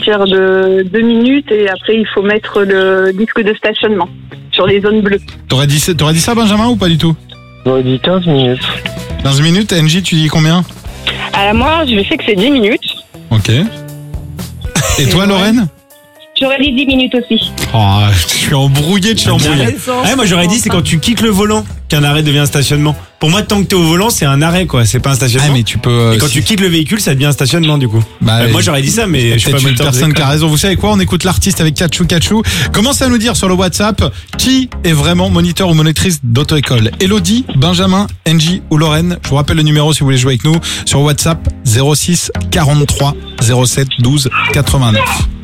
partir de 2 minutes et après il faut mettre le disque de stationnement sur les zones bleues. T'aurais dit ça, Benjamin, ou pas du tout? J'aurais dit 15 minutes. 15 minutes, NJ, tu dis combien? Alors moi, je sais que c'est 10 minutes. Ok. Et toi, Lorraine? J'aurais dit 10 minutes aussi. Oh, je suis embrouillé. Ouais, moi j'aurais dit c'est quand tu quittes le volant qu'un arrêt devient un stationnement. Pour moi, tant que t'es au volant, c'est un arrêt, quoi. C'est pas un stationnement. Ah, mais tu peux. Et quand tu quittes le véhicule, ça devient un stationnement, du coup. Moi j'aurais dit ça, mais je suis pas une moteur de personne qui a l'école. raison. Vous savez quoi? On écoute l'artiste avec Kachou. Commencez à nous dire sur le WhatsApp qui est vraiment moniteur ou monitrice d'auto-école. Elodie, Benjamin, NJ ou Lorraine. Je vous rappelle le numéro si vous voulez jouer avec nous sur WhatsApp 06 43 07 12 89.